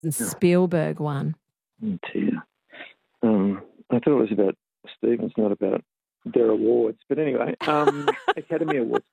Spielberg won? Oh, dear. I thought it was about Stevens, not about their awards. But anyway, Academy Awards.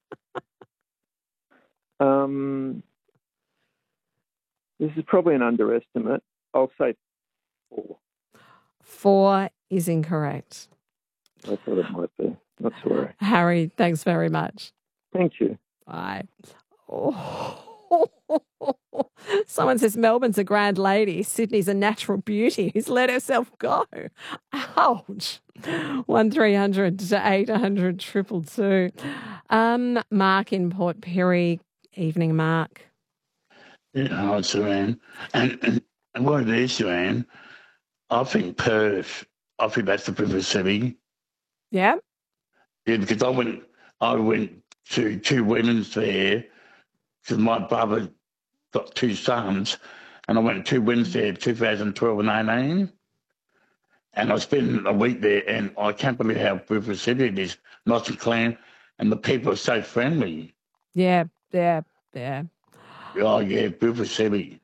This is probably an underestimate. I'll say 4. 4 is incorrect. I thought it might be. Not to worry. Harry, thanks very much. Thank you. Bye. Oh. Someone says Melbourne's a grand lady. Sydney's a natural beauty who's let herself go. Ouch. 1300 to 800 222. Mark in Port Pirie. Evening, Mark. Yeah, hi, Suran. And what it is, Suran, I think Perth, I think that's the River City. Yeah? Yeah, because I went to 2 weddings there because my brother got 2 sons, and I went to 2 weddings there 2012 and 18. And I spent a week there, and I can't believe how River City it is, nice and clean, and the people are so friendly. Yeah. Oh, yeah, River City.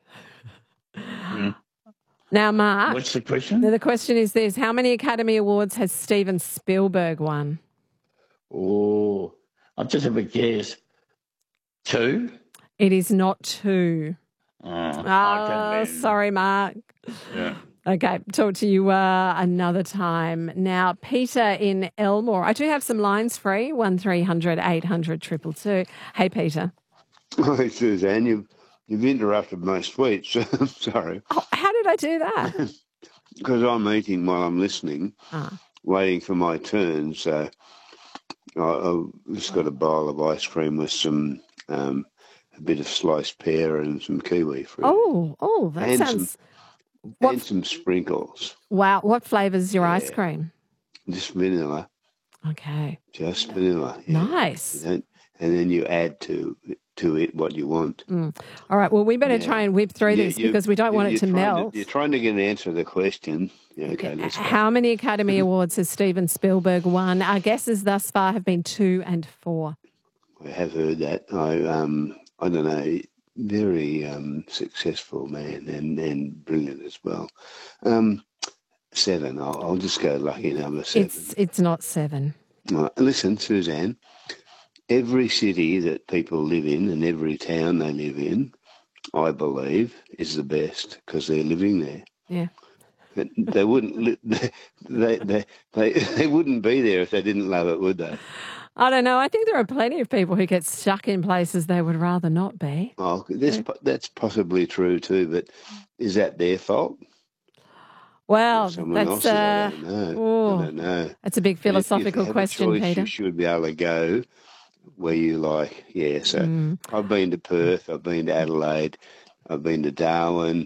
Now, Mark. What's the question? The question is this. How many Academy Awards has Steven Spielberg won? Oh, I'll just have a guess. 2? It is not 2. Okay, sorry, Mark. Yeah. Okay, talk to you another time. Now, Peter in Elmore. I do have some lines free, 1300 800 222. Hey, Peter. Hi, Suzanne. You've interrupted my speech. Sorry. Oh, how did I do that? Because I'm eating while I'm listening, waiting for my turn. So I've just got a bowl of ice cream with some a bit of sliced pear and some kiwi fruit. Oh, that and sounds... And some sprinkles. Wow. What flavour's your ice cream? Just vanilla. Okay. Just vanilla. Yeah. Nice. And then you add to it what you want. All right. Well, we better try and whip through this because we don't want it to melt. You're trying to get an answer to the question. Yeah, okay, let's go. How many Academy Awards has Steven Spielberg won? Our guesses thus far have been 2 and 4. I have heard that. I don't know. Very successful man and brilliant as well. 7. I'll just go lucky number 7. It's not 7. Listen, Suzanne, every city that people live in and every town they live in, I believe, is the best because they're living there. Yeah. They wouldn't. They wouldn't be there if they didn't love it, would they? I don't know. I think there are plenty of people who get stuck in places they would rather not be. Oh, that's possibly true too, but is that their fault? Well, that's I don't know. That's a big philosophical question, Peter. You should be able to go where you like. Yeah, so I've been to Perth, I've been to Adelaide, I've been to Darwin.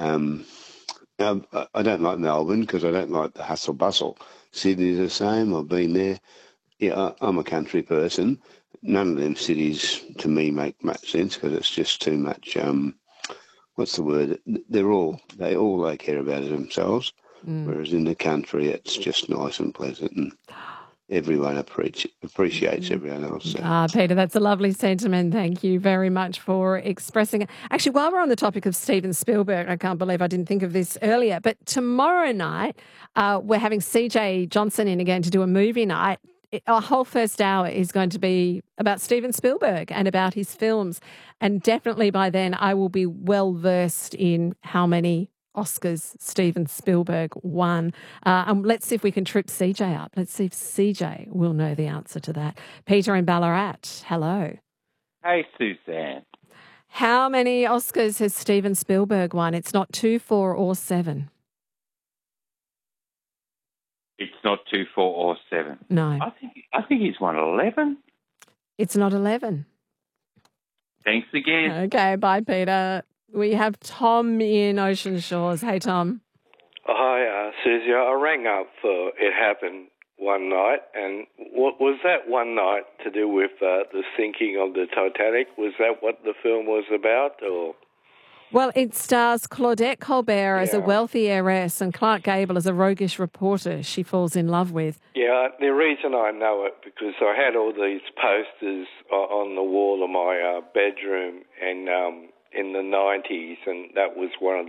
I don't like Melbourne because I don't like the hustle bustle. Sydney's the same. I've been there. Yeah, I'm a country person. None of them cities to me make much sense because it's just too much. What's the word? They all care about it themselves. Whereas in the country, it's just nice and pleasant, and everyone appreciates everyone else. So. Peter, that's a lovely sentiment. Thank you very much for expressing it. Actually, while we're on the topic of Steven Spielberg, I can't believe I didn't think of this earlier, but tomorrow night we're having CJ Johnson in again to do a movie night. Our whole first hour is going to be about Steven Spielberg and about his films. And definitely by then I will be well versed in how many Oscars Steven Spielberg won. Let's see if we can trip CJ up. Let's see if CJ will know the answer to that. Peter in Ballarat, hello. Hey, Suzanne. How many Oscars has Steven Spielberg won? It's not 2, 4 or 7. It's not 2, 4 or 7. No. I think he's won 11. It's not 11. Thanks again. Okay, bye, Peter. We have Tom in Ocean Shores. Hey, Tom. Hi, Susie. I rang up for It Happened one night, and what was that one night to do with the sinking of the Titanic? Was that what the film was about, or...? Well, it stars Claudette Colbert as a wealthy heiress and Clark Gable as a roguish reporter she falls in love with. Yeah, the reason I know it, because I had all these posters on the wall of my bedroom, and in the 90s, and that was one of